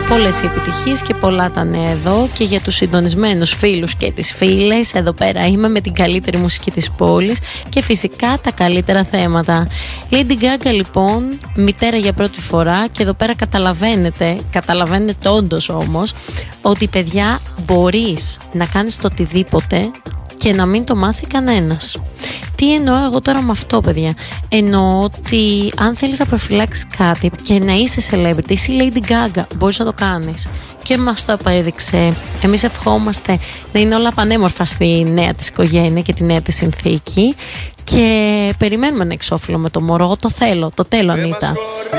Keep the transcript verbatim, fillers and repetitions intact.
Πολλές οι επιτυχίες και πολλά τα νέα εδώ και για τους συντονισμένους φίλους και τις φίλες. Εδώ πέρα είμαι με την καλύτερη μουσική της πόλης και φυσικά τα καλύτερα θέματα. Lady Gaga λοιπόν, μητέρα για πρώτη φορά, και εδώ πέρα καταλαβαίνετε, καταλαβαίνετε όντως όμως, ότι παιδιά μπορείς να κάνεις το οτιδήποτε και να μην το μάθει κανένας. Τι εννοώ εγώ τώρα με αυτό, παιδιά? Εννοώ ότι αν θέλεις να προφυλάξεις κάτι και να είσαι celebrity, είσαι Lady Gaga, μπορείς να το κάνεις. Και μας το απέδειξε. Εμείς ευχόμαστε να είναι όλα πανέμορφα στη νέα της οικογένεια και τη νέα της συνθήκη. Και περιμένουμε ένα εξώφυλλο με το μωρό. Το θέλω, το θέλω, Ανίτα.